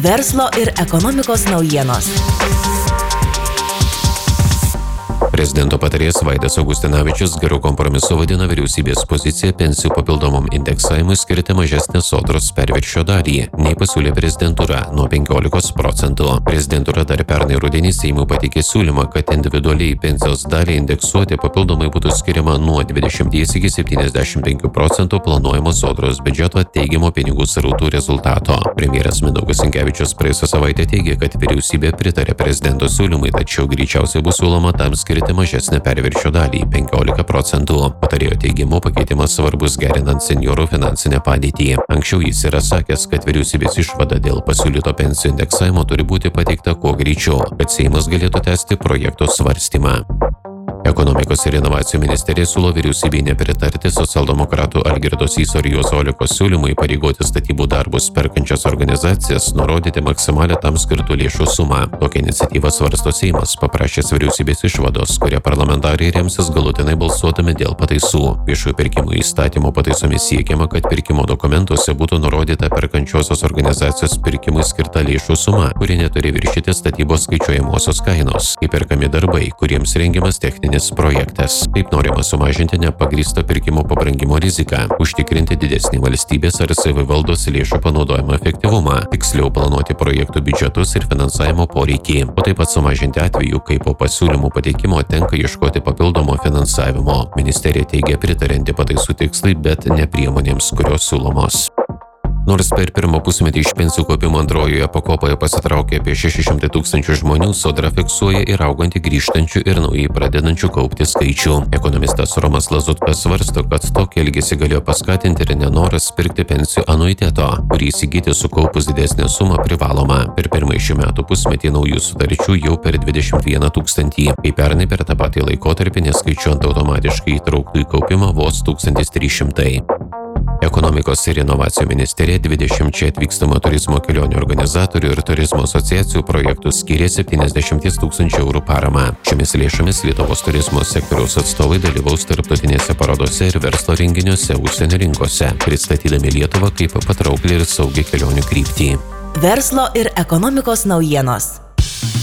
Verslo ir ekonomikos naujienos. Prezidento patarėjas Vaidas Augustinavičius geru kompromisu vadina vyriausybės poziciją pensijų papildomam indeksavimui skirti mažesnę sodros perviršio dalį, nei pasiūlė prezidentūra nuo 15%. Prezidentūra dar pernai rudenį Seimui pateikė siūlymą, kad individualiai pensijos dalį indeksuoti papildomai būtų skiriama nuo 20 iki 75% planuojamo sodros biudžeto teigiamo pinigų srautų rezultato. Premjeras Mindaugas Sinkevičius praėjusią savaitę teigė, kad vyriausybė pritarė prezidento siūlymui, tačiau greičiausiai bus siūloma tam skirti mažesnę perviršio dalį 15%. Patarėjo teigimu pakeitimas svarbus gerinant senjorų finansinę padėtį. Anksčiau jis yra sakęs, kad vyriausybės išvada dėl pasiūlyto pensijų indeksavimo turi būti pateikta kuo greičiau, kad Seimas galėtų tęsti projekto svarstymą. Ekonomikos ir inovacijų ministerija siūlo vyriausybei nepritarti socialdemokratų Algirdo Syso ir Juozo Olekos siūlymui įpareigoti statybų darbus perkančias organizacijas nurodyti maksimalią tam skirtų lėšų sumą. Tokią iniciatyvą svarsto Seimas, paprašęs vyriausybės išvados, kurie parlamentarai remsis galutinai balsuodami dėl pataisų. Viešųjų pirkimų įstatymo pataisomis siekiama, kad pirkimo dokumentuose būtų nurodyta perkančiosios organizacijos pirkimui skirta lėšų suma, kuri neturi viršyti statybos skaičiuojamosios kainos, kai perkami darbai, kuriems rengiamas techninis projektas. Taip norima sumažinti nepagrįsto pirkimo pabrangimo riziką, užtikrinti didesnį valstybės ar savivaldos lėšų panaudojimo efektyvumą, tiksliau planuoti projektų biudžetus ir finansavimo poreikį, o taip pat sumažinti atvejų, kai po pasiūlymų pateikimo tenka ieškoti papildomo finansavimo. Ministerija teigia pritarinti pataisų tikslai, bet ne priemonėms, kurios siūlomos. Nors per pirmą pusmetį iš pensijų kaupimo antrojoje pakopoje pasitraukė apie 600 000 žmonių, Sodra fiksuoja ir augantį grįžtančių ir naujai pradedančių kaupti skaičių. Ekonomistas Romas Lazutkas svarsto, kad tokį elgesį galėjo paskatinti ir nenoras pirkti pensijų anuiteto, kurį įsigyti sukaupus didesnę sumą privaloma. Per pirmąjį šių metų pusmetį naujų sutarčių jau per 21 000, kai pernai per tą patį laikotarpį neskaičiuojant automatiškai įtrauktų į kaupimą vos 1300. Ekonomikos ir inovacijų ministerija 20 atvykstamų turizmo kelionių organizatorių ir turizmo asociacijų projektų skyrė 70 000 eurų paramą. Šiomis lėšomis Lietuvos turizmo sektoriaus atstovai dalyvaus tarptautinėse parodose ir verslo renginiuose užsienio rinkose, pristatydami Lietuvą kaip patrauklį ir saugią kelionių kryptį. Verslo ir ekonomikos naujienos.